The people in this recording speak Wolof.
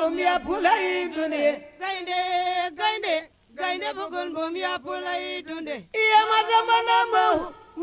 bum ya pulai dunde gaynde bugun bum ya pulay dunde iya mazamba nambo